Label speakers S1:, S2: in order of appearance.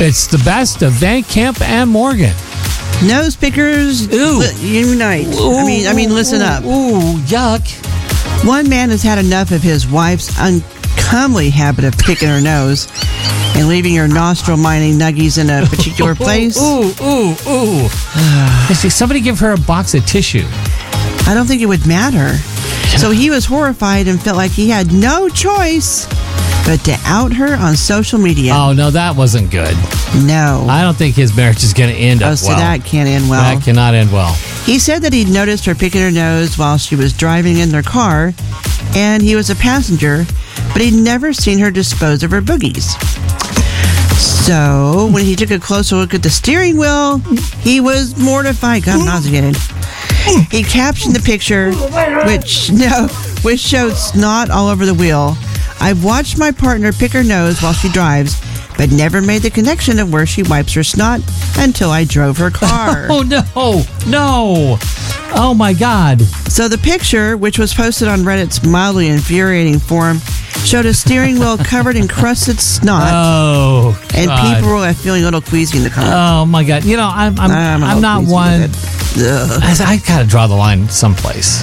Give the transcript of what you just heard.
S1: It's the best of Van Camp and Morgan.
S2: Nose pickers unite. I mean, listen up.
S1: Ooh, yuck.
S2: One man has had enough of his wife's uncomely habit of picking her nose and leaving her nostril mining nuggies in a particular place.
S1: Ooh. Somebody give her a box of tissue.
S2: I don't think it would matter. So he was horrified and felt like he had no choice but to out her on social media.
S1: Oh, no, that wasn't good.
S2: No.
S1: I don't think his marriage is going to end up well.
S2: So that can't end well.
S1: That cannot end well.
S2: He said that he'd noticed her picking her nose while she was driving in their car, and he was a passenger, but he'd never seen her dispose of her boogies. So, when he took a closer look at the steering wheel, he was mortified. Got nauseated. He captioned the picture, which showed snot all over the wheel. I've watched my partner pick her nose while she drives, but never made the connection of where she wipes her snot until I drove her car.
S1: Oh, no. Oh, my God.
S2: So the picture, which was posted on Reddit's mildly infuriating forum, showed a steering wheel covered in crusted snot.
S1: Oh, God.
S2: And people were feeling a little queasy in the car.
S1: Oh, my God. I'm not one. I got to draw the line someplace.